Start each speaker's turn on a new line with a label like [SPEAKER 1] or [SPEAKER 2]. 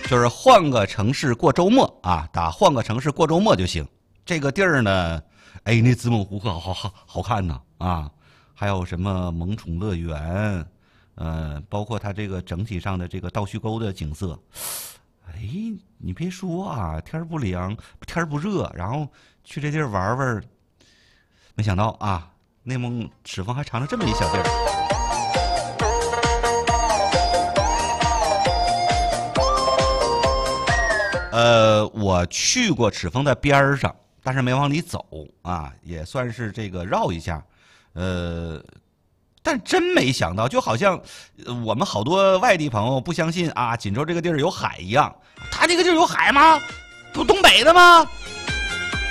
[SPEAKER 1] 就是换个城市过周末啊，打换个城市过周末就行。这个地儿呢，哎，那子母湖好看呐啊，还有什么萌宠乐园，包括它这个整体上的这个倒叙沟的景色。哎，你别说啊，天儿不凉，天儿不热，然后去这地儿玩玩，没想到啊，内蒙赤峰还藏着这么一小地儿。我去过赤峰的边儿上，但是没往里走啊，也算是这个绕一下，但真没想到，就好像我们好多外地朋友不相信啊，锦州这个地儿有海一样。他这个地儿有海吗？不东北的吗？